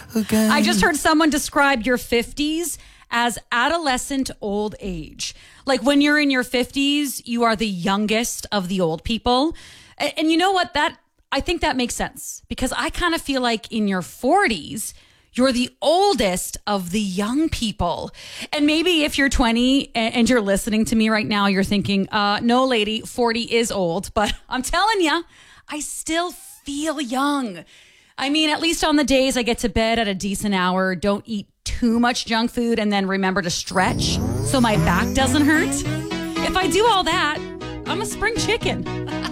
again. I just heard someone describe your 50s as adolescent old age. Like when you're in your 50s, you are the youngest of the old people. And you know what? I think that makes sense because I kind of feel like in your 40s, you're the oldest of the young people. And maybe if you're 20 and you're listening to me right now, you're thinking, no, lady, 40 is old. But I'm telling you, I still feel young. I mean, at least on the days I get to bed at a decent hour, don't eat too much junk food, and then remember to stretch so my back doesn't hurt. If I do all that, I'm a spring chicken.